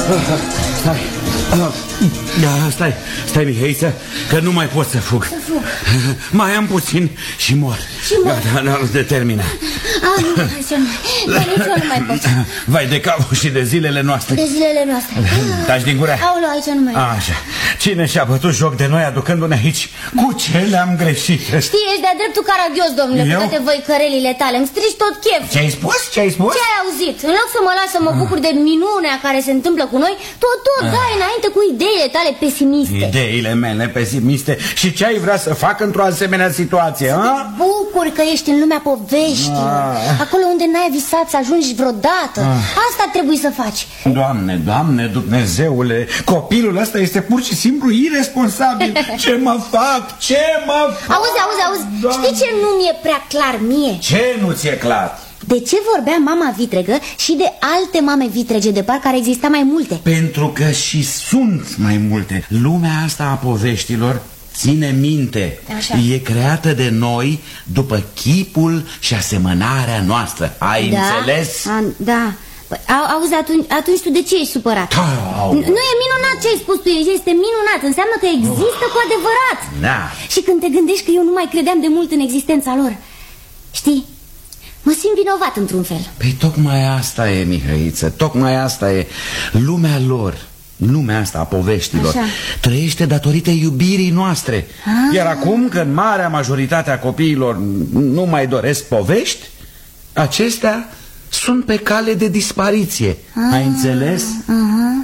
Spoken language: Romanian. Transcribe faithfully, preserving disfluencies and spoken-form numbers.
Stai, uh, stai, stai, Mihăiță, că nu mai pot să fug. Să fug. Mai am puțin și mor. Și mor. Da, da, nu te termină. Ah, nu, nici eu nu, dar nici eu nu mai pot. Vai de capul și de zilele noastre. De zilele noastre. Taci din gură. Aoleu, aici nu mai pot. Așa. Cine și-a bătut joc de noi aducându-ne aici? Cu ce le-am greșit? Știi, ești de-a dreptul caragios, domnule, Eu? cu toate voi cărelile tale. Îmi strici tot chef. Ce-ai spus? Ce-ai spus? Ce ai auzit? În loc să mă lași să mă bucur de minunea care se întâmplă cu noi, tot, tot dai înainte cu ideile tale pesimiste. Ideile mele pesimiste. Și ce ai vrea să fac într-o asemenea situație? Să te bucuri că ești în lumea poveștilor. Acolo unde n-ai visat să ajungi vreodată. Asta trebuie să faci. Doamne, Doamne, Dumnezeule, copilul ăsta este pur și simplu irresponsabil. Ce mă fac? Ce mă fac? Auzi, auzi, auzi, știi ce nu mi-e prea clar mie? Ce nu ți-e clar? De ce vorbea mama vitregă și de alte mame vitrege de parcă ar exista mai multe? Pentru că și sunt mai multe. Lumea asta a poveștilor ține minte. Așa. E creată de noi după chipul și asemănarea noastră. Ai Da? înțeles? A, da. Păi, au- auzi, atunci, atunci tu de ce ești supărat? Au. Nu e minunat ce ai spus tu, este minunat. Înseamnă că există cu adevărat. Da. Și când te gândești că eu nu mai credeam de mult în existența lor, știi, mă simt vinovat într-un fel. Păi tocmai asta e, Mihăiță, tocmai asta e. Lumea lor, lumea asta a poveștilor, Așa. trăiește datorită iubirii noastre. Ah. Iar acum, când marea majoritate a copiilor nu mai doresc povești, acestea sunt pe cale de dispariție. Ah. Ai înțeles? Aha.